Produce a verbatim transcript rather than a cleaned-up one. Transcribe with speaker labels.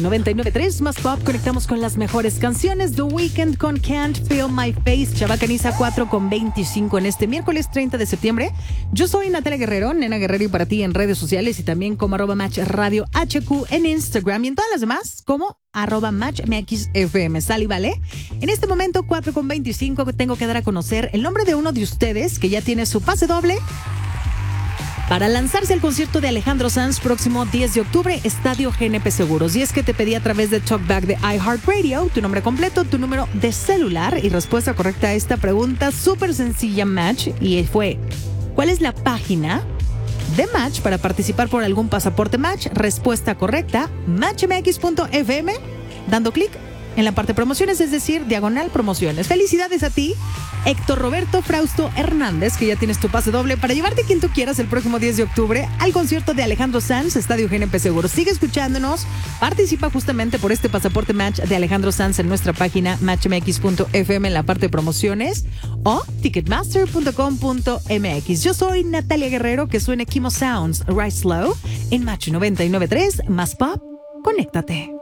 Speaker 1: noventa y nueve punto tres más pop. Conectamos con las mejores canciones. The Weeknd con Can't Feel My Face. Chabacaniza cuatro con veinticinco en este miércoles treinta de septiembre. Yo soy Natalia Guerrero, Nena Guerrero, y para ti en redes sociales y también como arroba Match Radio H Q en Instagram y en todas las demás como arroba Match M X F M. Sal y vale. En este momento cuatro con veinticinco tengo que dar a conocer el nombre de uno de ustedes que ya tiene su pase doble para lanzarse al concierto de Alejandro Sanz próximo diez de octubre, Estadio G N P Seguros. Y es que te pedí a través de Talkback de iHeartRadio tu nombre completo, tu número de celular y respuesta correcta a esta pregunta súper sencilla, Match. Y fue, ¿cuál es la página de Match para participar por algún pasaporte Match? Respuesta correcta, match m x punto f m, dando clic en la parte promociones, es decir, diagonal promociones. Felicidades a ti, Héctor Roberto Frausto Hernández, que ya tienes tu pase doble para llevarte quien tú quieras el próximo diez de octubre al concierto de Alejandro Sanz, Estadio G N P Seguros. Sigue escuchándonos, participa justamente por este pasaporte Match de Alejandro Sanz en nuestra página match m x punto f m en la parte de promociones o ticketmaster punto com punto m x. Yo soy Natalia Guerrero, que suena Kimo Sounds, Rise Slow en Match noventa y nueve punto tres más pop. Conéctate.